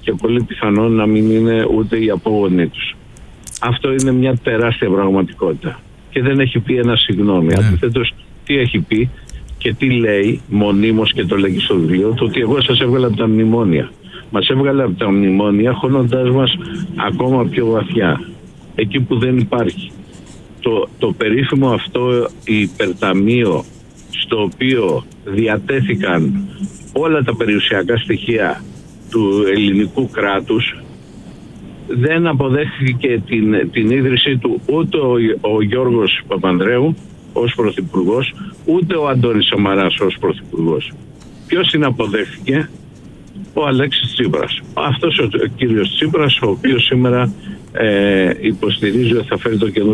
και πολύ πιθανόν να μην είναι ούτε οι απόγονοί τους. Αυτό είναι μια τεράστια πραγματικότητα και δεν έχει πει ένα συγγνώμη. Αντιθέτως, τι έχει πει και τι λέει μονίμως και το λέγει στο βιβλίο, το ότι εγώ σας έβγαλα από τα μνημόνια. Μας έβγαλε από τα μνημόνια χώνοντάς μας ακόμα πιο βαθιά, εκεί που δεν υπάρχει. Το περίφημο αυτό υπερταμείο, στο οποίο διατέθηκαν όλα τα περιουσιακά στοιχεία του ελληνικού κράτους, δεν αποδέχθηκε την ίδρυσή του ούτε ο Γιώργος Παπανδρέου ως πρωθυπουργός, ούτε ο Αντώνης Σαμαράς ως πρωθυπουργός. Ποιος την αποδέχθηκε? Ο Αλέξης Τσίπρας. Αυτός ο κύριος Τσίπρας, ο οποίος σήμερα υποστηρίζει ότι θα φέρει το καινούργιο